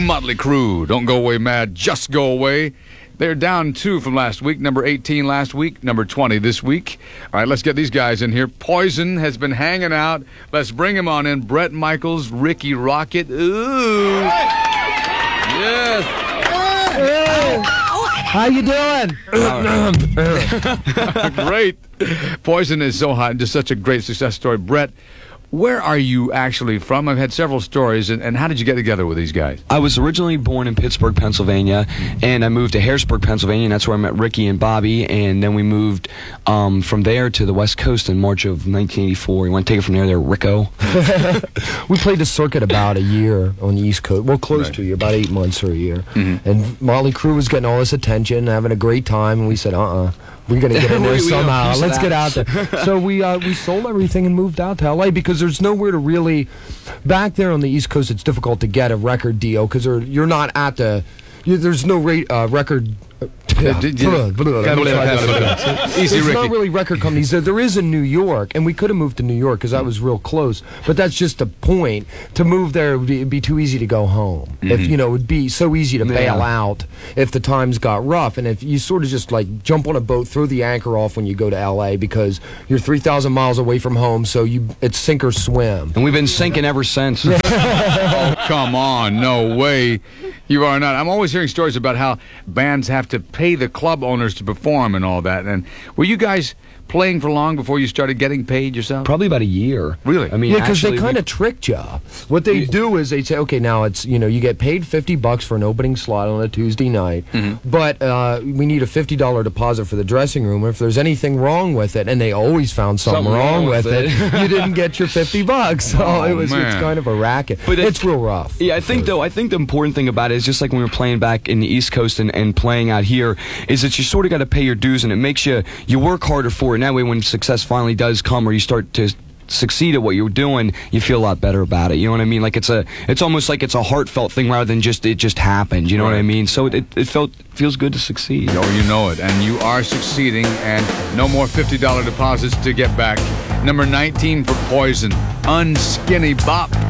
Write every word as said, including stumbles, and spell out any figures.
Motley Crue, Don't Go Away Mad, Just Go Away. They're down two from last week. Number eighteen last week, number twenty this week. All right, let's get these guys in here. Poison has been hanging out. Let's bring him on in. Bret Michaels, Ricky Rocket. Ooh. Yes. Hey. How you doing? Great. Poison is so hot and just such a great success story. Bret, where are you actually from? I've had several stories, and, and how did you get together with these guys? I was originally born in Pittsburgh, Pennsylvania, and I moved to Harrisburg, Pennsylvania, and that's where I met Ricky and Bobby, and then we moved um, from there to the West Coast in March of nineteen eighty-four. You want to take it from there, there, Rico? We played the circuit about a year on the East Coast. Well, close right. to a year, about eight months or a year. Mm-hmm. And Motley Crue was getting all this attention, having a great time, and we said, uh-uh. We're going to get in there we, somehow. We Let's get out there. So we uh, we sold everything and moved out to L A because there's nowhere to really... Back there on the East Coast, it's difficult to get a record deal because you're not at the... You, there's no rate, uh, record... Yeah. Easy, There's Ricky. not really record companies. There, there is in New York, and we could have moved to New York because that was real close. But that's just the point. To move there, it would be, it'd be too easy to go home. Mm-hmm. If you know, it would be so easy to bail yeah. out if the times got rough. And if you sort of just like jump on a boat, throw the anchor off when you go to L A because you're three thousand miles away from home, so you it's sink or swim. And we've been sinking ever since. Oh, come on. No way. You are not. I'm always hearing stories about how bands have to pay the club owners to perform and all that. And were you guys playing for long before you started getting paid yourself? Probably about a year. Really? I mean, yeah, because they kind of tricked you. What they yeah. do is they say, okay, now it's, you know, you get paid fifty bucks for an opening slot on a Tuesday night, mm-hmm. but uh, we need a fifty dollar deposit for the dressing room. If there's anything wrong with it, and they always found something, something wrong, wrong with it, it. you didn't get your fifty bucks. So oh, it was man. it's kind of a racket. But it's, it's real rough. Yeah, I think, though, I think the important thing about it is just like when we were playing back in the East Coast and, and playing out here, is that you sort of got to pay your dues, and it makes you, you work harder for it. And that way when success finally does come, or you start to succeed at what you're doing, you feel a lot better about it. You know what I mean? Like it's a, it's almost like it's a heartfelt thing rather than just it just happened. You know right. what I mean? So it it felt feels good to succeed. Oh, you know it, and you are succeeding. And no more fifty dollar deposits to get back. Number nineteen for Poison, Unskinny Bop.